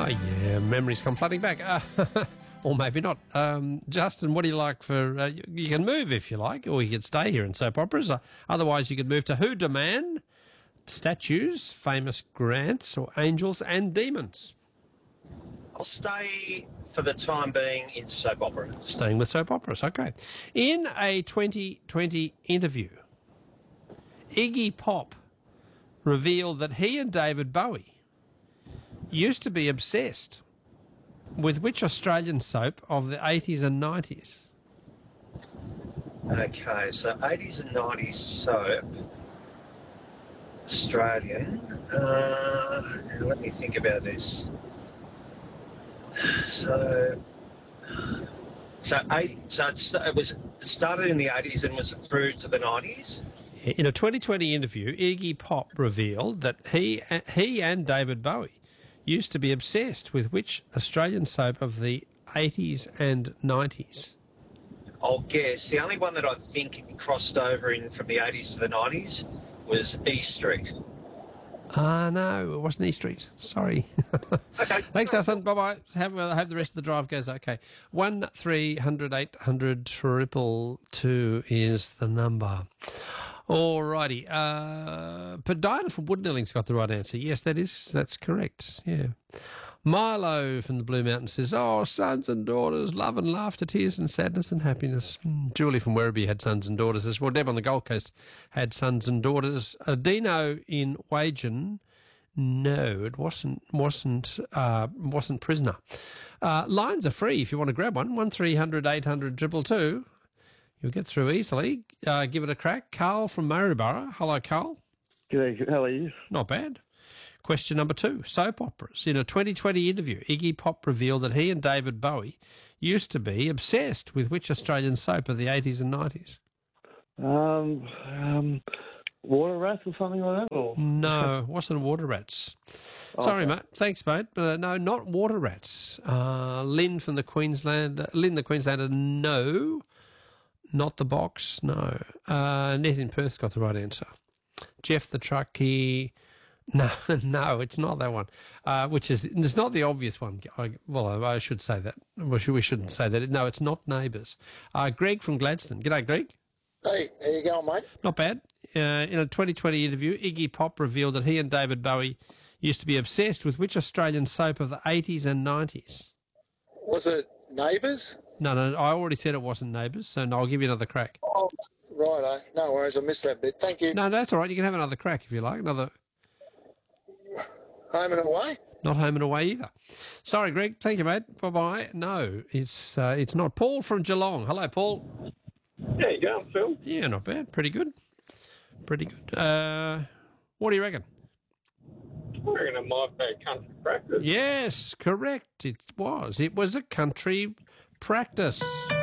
Oh, yeah, memories come flooding back. Or maybe not. Justin, what do you like for... you can move if you like, or you could stay here in soap operas. Otherwise, you could move to Who Demand, statues, famous grants, or angels and demons. I'll stay for the time being in soap operas. Staying with soap operas, okay. In a 2020 interview, Iggy Pop revealed that he and David Bowie used to be obsessed with which Australian soap of the 80s and 90s? Okay, so 80s and 90s soap, Australian. Let me think about this. It started in the 80s and was through to the 90s? In a 2020 interview, Iggy Pop revealed that he and David Bowie used to be obsessed with which Australian soap of the 80s and 90s? I'll guess. The only one that I think crossed over in from the 80s to the 90s was E Street. No, it wasn't E Street. Sorry. Okay. Thanks, Dustin. Bye-bye. Have the rest of the drive goes okay. 1300 800 222 is the number. Alrighty. But Diana from Woodnelling's got the right answer. Yes, that's correct. Yeah. Milo from the Blue Mountains says, oh, sons and daughters, love and laughter, tears and sadness and happiness. Julie from Werribee had sons and daughters as well. Deb on the Gold Coast had sons and daughters. Dino in Wagen, no, it wasn't Prisoner. Lines are free if you want to grab one. 1300 800 222. You'll get through easily. Give it a crack. Carl from Maryborough. Hello, Carl. G'day, how are you? Not bad. Question number 2. Soap operas. In a 2020 interview, Iggy Pop revealed that he and David Bowie used to be obsessed with which Australian soap of the 80s and 90s? Water Rats or something like that? Or? No, it wasn't Water Rats. Sorry, mate. Thanks, mate. But no, not Water Rats. Lynn the Queenslander, no. Not the Box, no. Net in Perth's got the right answer. Jeff the Truckie, no, it's not that one. It's not the obvious one. I should say that. We shouldn't say that. No, it's not Neighbours. Greg from Gladstone. G'day, Greg. Hey, how you going, mate? Not bad. In a 2020 interview, Iggy Pop revealed that he and David Bowie used to be obsessed with which Australian soap of the 80s and 90s? Was it Neighbours? No, I already said it wasn't Neighbours, so I'll give you another crack. Oh, right, no worries, I missed that bit. Thank you. No, that's all right. You can have another crack if you like. Another. Home and Away? Not Home and Away either. Sorry, Greg. Thank you, mate. Bye-bye. No, it's not. Paul from Geelong. Hello, Paul. Yeah, you going, Phil? Yeah, not bad. Pretty good. What do you reckon? I reckon it might be a country practice. Yes, correct. It was. It was a country practice.